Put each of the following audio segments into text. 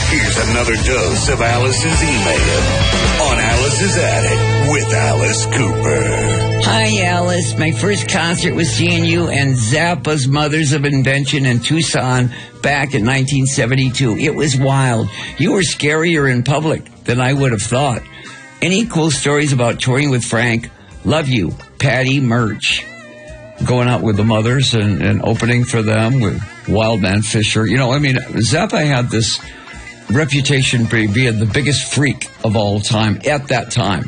Here's another dose of Alice's email on Alice's Attic with Alice Cooper. Hi, Alice. My first concert was seeing you and Zappa's Mothers of Invention in Tucson back in 1972. It was wild. You were scarier in public than I would have thought. Any cool stories about touring with Frank? Love you, Patty Murch. Going out with the Mothers and opening for them with Wildman Fisher. You know, I mean, Zappa had this reputation for being the biggest freak of all time at that time.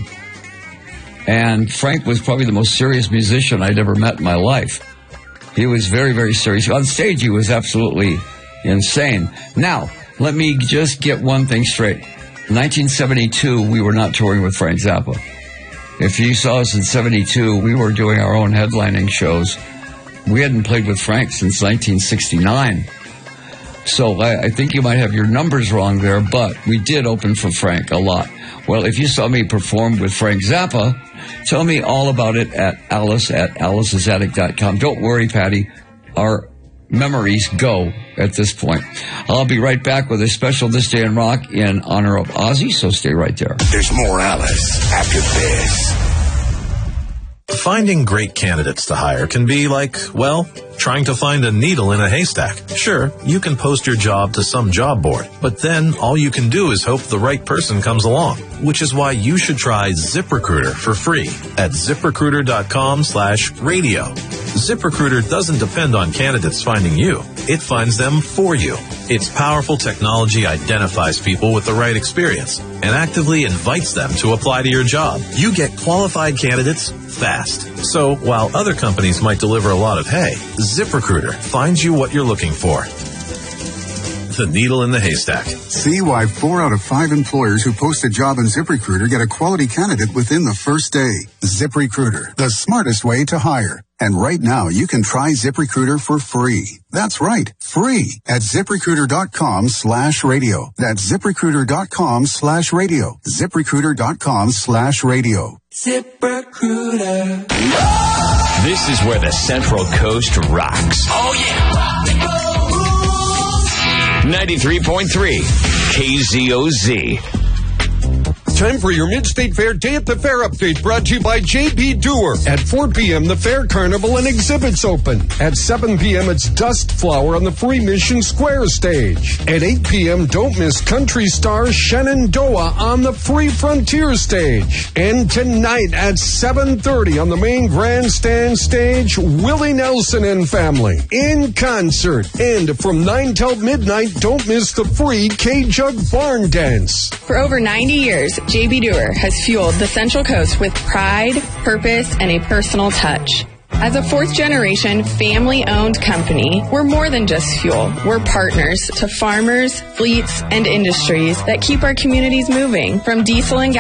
And Frank was probably the most serious musician I'd ever met in my life. He was very, very serious. On stage, he was absolutely insane. Now, let me just get one thing straight. In 1972, we were not touring with Frank Zappa. If you saw us in 72, we were doing our own headlining shows. We hadn't played with Frank since 1969. So I think you might have your numbers wrong there, but we did open for Frank a lot. Well, if you saw me perform with Frank Zappa, tell me all about it at alice@alicesattic.com. Don't worry, Patty. Our memories go at this point. I'll be right back with a special This Day in Rock in honor of Ozzy, so stay right there. There's more Alice after this. Finding great candidates to hire can be like, well, trying to find a needle in a haystack. Sure, you can post your job to some job board, but then all you can do is hope the right person comes along, which is why you should try ZipRecruiter for free at ZipRecruiter.com/radio. ZipRecruiter doesn't depend on candidates finding you. It finds them for you. Its powerful technology identifies people with the right experience and actively invites them to apply to your job. You get qualified candidates fast. So while other companies might deliver a lot of hay, ZipRecruiter finds you what you're looking for. The needle in the haystack. See why 4 out of 5 employers who post a job in ZipRecruiter get a quality candidate within the first day. ZipRecruiter, the smartest way to hire. And right now, you can try ZipRecruiter for free. That's right, free at ZipRecruiter.com/radio. That's ZipRecruiter.com/radio. ZipRecruiter.com/radio. ZipRecruiter. This is where the Central Coast rocks. Oh, yeah. 93.3 KZOZ. Time for your Mid-State Fair Day at the Fair update, brought to you by J.B. Doer. At 4 p.m., the Fair Carnival and Exhibits open. At 7 p.m., it's Dust Flower on the Free Mission Square stage. At 8 p.m., don't miss country star Shenandoah on the Free Frontier stage. And tonight at 7:30 on the main grandstand stage, Willie Nelson and family in concert. And from 9 till midnight, don't miss the free K-Jug Barn Dance. For over 90 years, J.B. Doer has fueled the Central Coast with pride, purpose, and a personal touch. As a fourth-generation, family-owned company, we're more than just fuel. We're partners to farmers, fleets, and industries that keep our communities moving. From diesel and